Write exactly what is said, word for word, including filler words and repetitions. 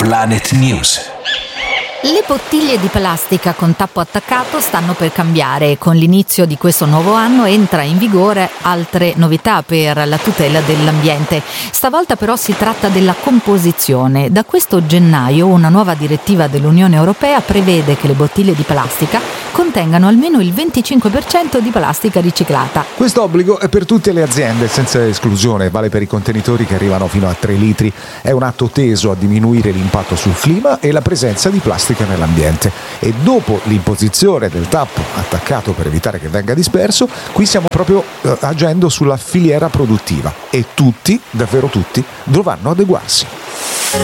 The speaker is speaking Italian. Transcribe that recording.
Planet News. Le bottiglie di plastica con tappo attaccato stanno per cambiare e con l'inizio di questo nuovo anno entra in vigore altre novità per la tutela dell'ambiente. Stavolta però si tratta della composizione. Da questo gennaio una nuova direttiva dell'Unione Europea prevede che le bottiglie di plastica contengano almeno il venticinque per cento di plastica riciclata. Questo obbligo è per tutte le aziende senza esclusione, vale per i contenitori che arrivano fino a tre litri. È un atto teso a diminuire l'impatto sul clima e la presenza di plastica nell'ambiente. E dopo l'imposizione del tappo attaccato per evitare che venga disperso, qui stiamo proprio eh, agendo sulla filiera produttiva e tutti, davvero tutti, dovranno adeguarsi.